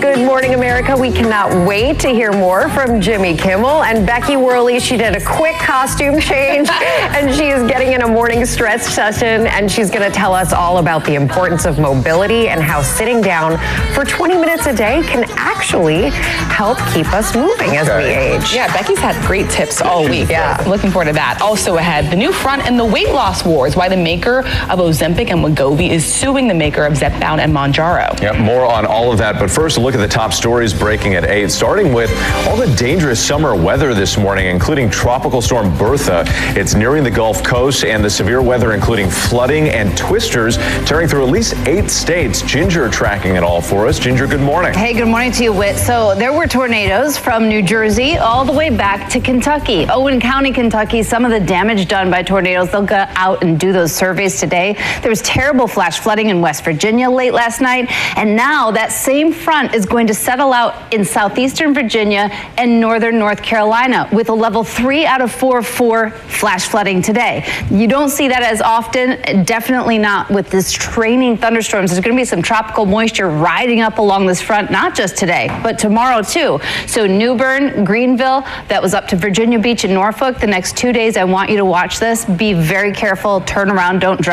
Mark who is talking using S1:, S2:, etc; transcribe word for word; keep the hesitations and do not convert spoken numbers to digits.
S1: Good morning, America. We cannot wait to hear more from Jimmy Kimmel and Becky Worley. She did a quick costume change and she is getting in a morning stretch session, and she's going to tell us all about the importance of mobility and how sitting down for twenty minutes a day can actually help keep us moving as we age.
S2: Yeah, Becky's had great tips all week.
S1: Yeah.
S2: I'm looking forward to that. Also ahead, the new front in the weight loss wars, why the maker of Ozempic and Wegovy is suing the maker of Zepbound and Mounjaro.
S3: Yep, more on all of that. But first, a look at the top stories breaking at eight, starting with all the dangerous summer weather this morning, including Tropical Storm Bertha. It's nearing the Gulf Coast, and the severe weather, including flooding and twisters, tearing through at least eight states. Ginger tracking it all for us. Ginger, good morning.
S4: Hey, good morning to you, Whit. So there were tornadoes from New Jersey all the way back to Kentucky. Owen County, Kentucky, some of the damage done by tornadoes. They'll go out and do those surveys today. There was terrible flash flooding in West Virginia late last night, and now that same front is going to settle out in southeastern Virginia and northern North Carolina with a level three out of four for flash flooding today. You don't see that as often, definitely not with this training thunderstorms. There's going to be some tropical moisture riding up along this front, not just today, but tomorrow too. So New Bern, Greenville, that was up to Virginia Beach and Norfolk. The next two days, I want you to watch this. Be very careful, turn around, don't drive.